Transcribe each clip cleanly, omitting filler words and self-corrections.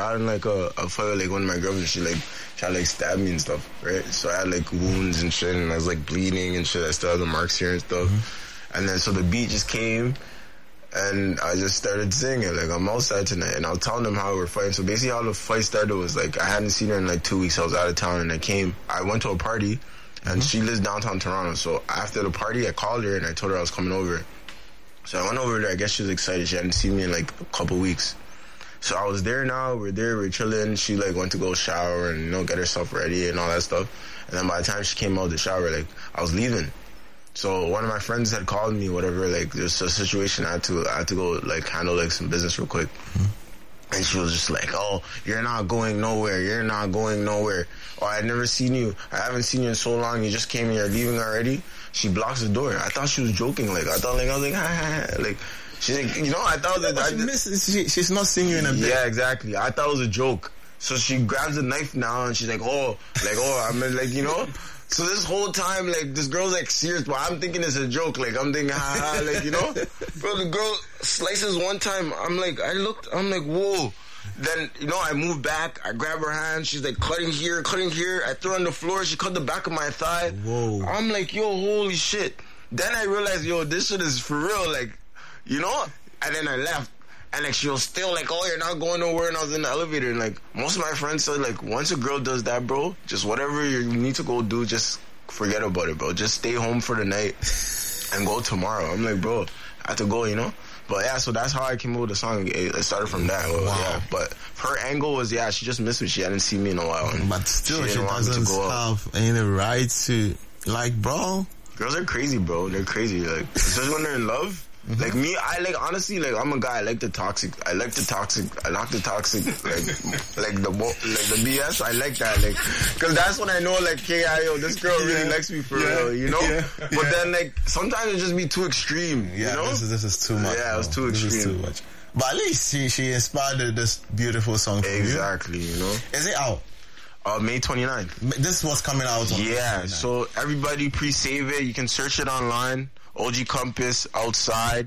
got in like a fight with like one of my girlfriends. She had like stabbed me and stuff, right? So I had like wounds and shit, and I was like bleeding and shit. I still have the marks here and stuff. And then so the beat just came, and I just started singing like I'm outside tonight, and I was telling them how we were fighting. So basically how the fight started was like I hadn't seen her in like 2 weeks. I was out of town, and I went to a party, and she lives downtown Toronto. So after the party, I called her and I told her I was coming over. So I went over there. I guess she was excited. She hadn't seen me in like a couple weeks. So I was there now. We're chilling. She like went to go shower and, you know, get herself ready and all that stuff. And then by the time she came out of the shower, like I was leaving. So one of my friends had called me, whatever, like there's a situation I had to go like handle like some business real quick. And she was just like, oh, you're not going nowhere. You're not going nowhere. Oh, I've never seen you. I haven't seen you in so long. You just came and you're leaving already. She blocks the door. I thought she was joking. Like, I was like, ha. Like, she's like, you know, I thought that... she's not seeing you in a bit. Yeah, exactly. I thought it was a joke. So she grabs a knife now and she's like, I'm like, you know... So this whole time, like, this girl's, like, serious, but I'm thinking it's a joke. Like, I'm thinking, like, you know? Bro, the girl slices one time. I'm like, whoa. Then, you know, I move back. I grab her hand. She's, like, cutting here. I throw her on the floor. She cut the back of my thigh. Whoa. I'm like, yo, holy shit. Then I realized, yo, this shit is for real. Like, you know? And then I left. And, like, she was still like, oh, you're not going nowhere. And I was in the elevator. And, like, most of my friends said, like, once a girl does that, bro, just whatever you need to go do, just forget about it, bro. Just stay home for the night and go tomorrow. I'm like, bro, I have to go, you know? But, yeah, so that's how I came up with the song. It started from that. Wow. Yeah. But her angle was, yeah, she just missed me. She hadn't seen me in a while. But still, she doesn't have any right to, like, bro. Girls are crazy, bro. They're crazy. Like, especially when they're in love. Like me, I like, honestly, like I'm a guy. I like the toxic. I like the toxic. Like the BS. I like that, like, cause that's when I know, like, hey, yo, this girl really likes me for real, you know. Yeah. But then, like, sometimes it just be too extreme. Yeah, you know? This is too much. Yeah, it was too extreme. This is too much. But at least she inspired this beautiful song for exactly, you know. Is it out? May 29th. This was coming out on yeah, so everybody pre-save it. You can search it online. OG Compass, Outside.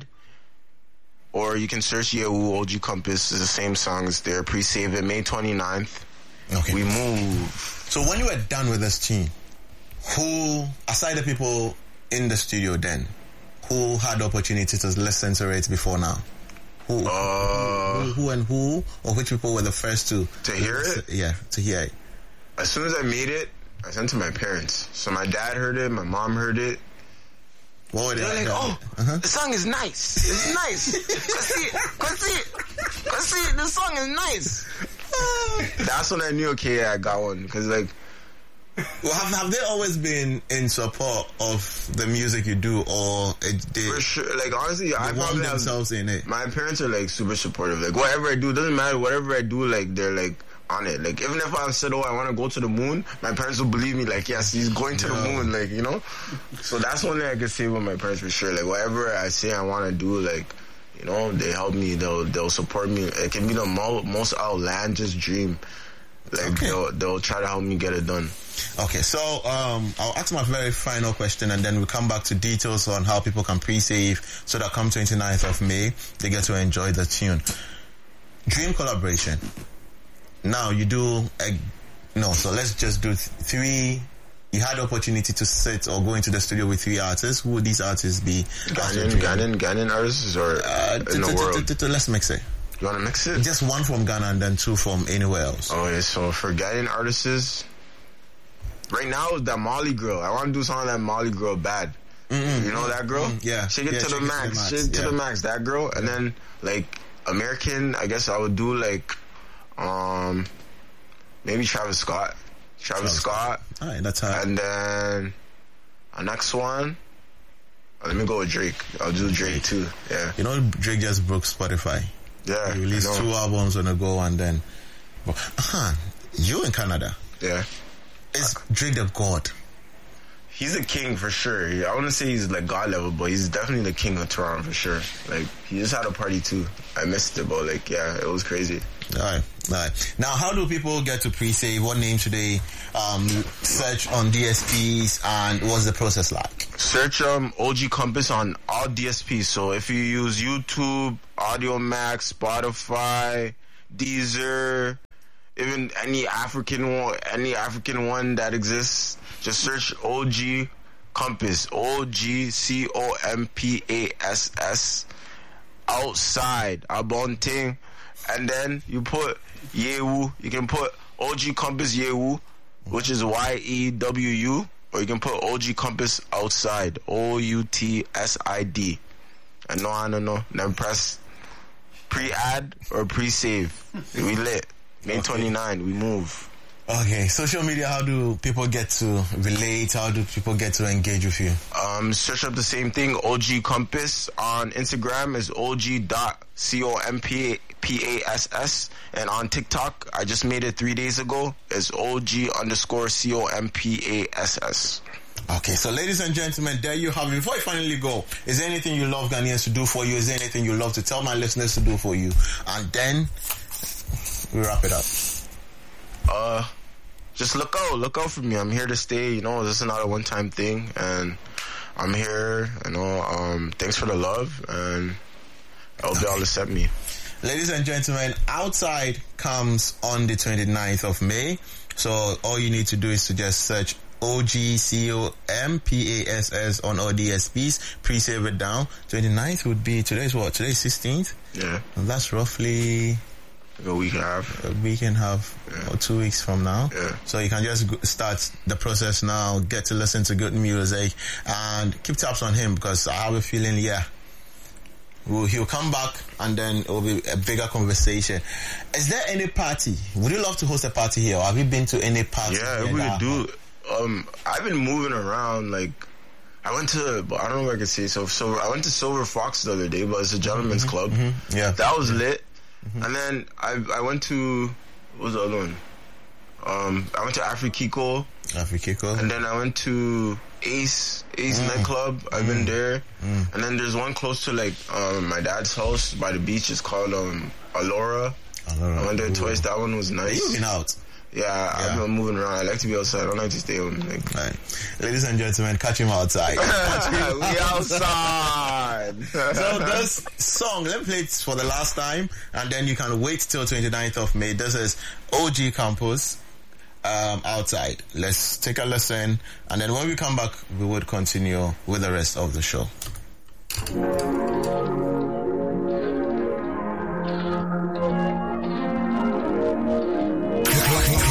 Or you can search Yehu, OG Compass. Is the same song. It's there. Pre-save it. May 29th. Okay. We move. So when you were done with this tune, who, aside the people in the studio then, who had the opportunity to listen to it before now? Who and who, or which people were the first to hear it? Yeah, to hear it. As soon as I made it, I sent to my parents. So my dad heard it, my mom heard it. What were they like, oh, the song is nice. It's nice. Go see it. The song is nice. That's when I knew, okay, I got one. Because, like... Well, have they always been in support of the music you do, or they... For sure. Like, honestly, I want themselves in it. My parents are, like, super supportive. Like, whatever I do, doesn't matter. Whatever I do, like, they're, like... on it. Like, even if I said, oh, I want to go to the moon, my parents will believe me, like, yes, he's going to the moon, like, you know? So that's one thing I can say with my parents for sure. Like, whatever I say I want to do, like, you know, they help me, they'll support me. It can be the most outlandish dream. Like, they'll try to help me get it done. Okay, so I'll ask my very final question, and then we'll come back to details on how people can pre-save, so that come 29th of May, they get to enjoy the tune. Dream collaboration. Now you do so let's just do three. You had the opportunity to sit or go into the studio with three artists. Who would these artists be? Ghanaian artists or in the world? Let's mix it. You want to mix it? Just one from Ghana and then two from anywhere else. Oh yeah, so for Ghanaian artists, right now is that Molly girl. I want to do something like Molly girl bad. You know that girl? Yeah. Shake it to the max. Shake it to the max. That girl. And then like American, I guess I would do like maybe Travis Scott. Alright, that's hard. And then our next one, let me go with Drake. I'll do Drake too. Yeah. You know, Drake just broke Spotify. Yeah. He released 2 albums on a go, and then you in Canada. Yeah. Is Drake the god? He's a king for sure. I wouldn't say he's like God level, but he's definitely the king of Toronto for sure. Like, he just had a party too. I missed it, but like, yeah, it was crazy. Alright. Now, how do people get to pre-save? What name should they search on DSPs, and what's the process like? Search OG Compass on all DSPs. So if you use YouTube, Audio Max, Spotify, Deezer, even any African one that exists, just search OG Compass, OGCOMPASS, outside, Abonting, and then you put Yewu. You can put OG Compass Yewu, which is YEWU, or you can put OG Compass outside, OUTSID. And no. Then press pre-add or pre-save. We lit. May 29, we move. Okay, social media, how do people get to relate? How do people get to engage with you? Search up the same thing, OG Compass. On Instagram is OG.COMPASS. And on TikTok, I just made it 3 days ago, it's OG_COMPASS. Okay, so ladies and gentlemen, there you have it. Before you finally go, is there anything you love Ghanaians to do for you? Is there anything you love to tell my listeners to do for you? And then we wrap it up. Just look out for me. I'm here to stay, this is not a one-time thing, and I'm here, thanks for the love, and I hope y'all accept me. Ladies and gentlemen, Outside comes on the 29th of May, so all you need to do is to just search OGCOMPASS on all DSPs, pre-save it down. 29th would be, today's 16th? Yeah. And that's roughly a week and a half. Or 2 weeks from now. Yeah. So you can just start the process now, get to listen to good music, and keep tabs on him, because I have a feeling, he'll come back, and then it will be a bigger conversation. Is there any party? Would you love to host a party here, or have you been to any party? Yeah, we could do. I've been moving around, I went to, I don't know if I can say so I went to Silver Fox the other day, but it's a gentleman's club. Yeah. That was lit. And then I went to, what was the other one? I went to Afrikiko. And then I went to Ace nightclub. I've been there. And then there's one close to my dad's house by the beach. It's called Alora. I went there twice. That one was nice. You've been out. Yeah, I've been moving around. I like to be outside. I don't like to stay home. Right. Ladies and gentlemen, catch him outside. We outside. So this song, let me play it for the last time, and then you can wait till 29th of May. This is OG Campus, Outside. Let's take a listen, and then when we come back, we would continue with the rest of the show.